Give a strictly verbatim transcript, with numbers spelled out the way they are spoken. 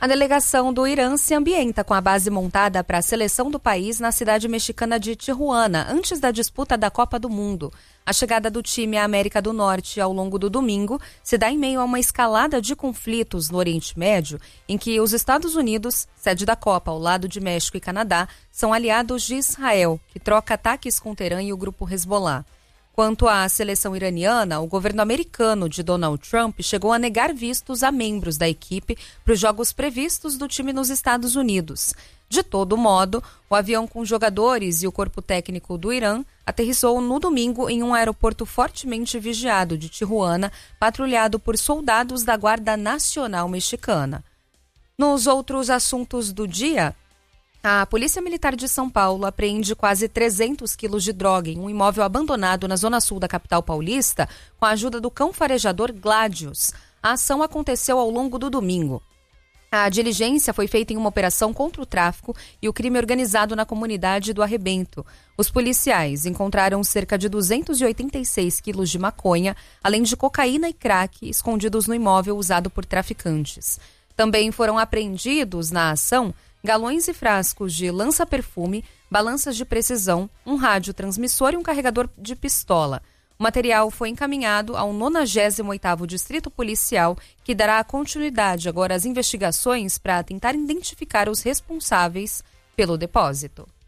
A delegação do Irã se ambienta com a base montada para a seleção do país na cidade mexicana de Tijuana, antes da disputa da Copa do Mundo. A chegada do time à América do Norte ao longo do domingo se dá em meio a uma escalada de conflitos no Oriente Médio, em que os Estados Unidos, sede da Copa ao lado de México e Canadá, são aliados de Israel, que troca ataques com Teherã e o grupo Hezbollah. Quanto à seleção iraniana, o governo americano de Donald Trump chegou a negar vistos a membros da equipe para os jogos previstos do time nos Estados Unidos. De todo modo, o avião com jogadores e o corpo técnico do Irã aterrissou no domingo em um aeroporto fortemente vigiado de Tijuana, patrulhado por soldados da Guarda Nacional Mexicana. Nos outros assuntos do dia, a Polícia Militar de São Paulo apreende quase trezentos quilos de droga em um imóvel abandonado na zona sul da capital paulista com a ajuda do cão farejador Gladius. A ação aconteceu ao longo do domingo. A diligência foi feita em uma operação contra o tráfico e o crime organizado na comunidade do Arrebento. Os policiais encontraram cerca de duzentos e oitenta e seis quilos de maconha, além de cocaína e crack escondidos no imóvel usado por traficantes. Também foram apreendidos na ação galões e frascos de lança-perfume, balanças de precisão, um rádio transmissor e um carregador de pistola. O material foi encaminhado ao nonagésimo oitavo Distrito Policial, que dará continuidade agora às investigações para tentar identificar os responsáveis pelo depósito.